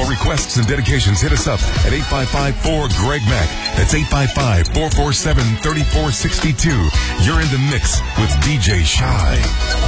For requests and dedications, hit us up at 855-4-GREG-MAC. That's 855-447-3462. You're in the mix with DJ Shy.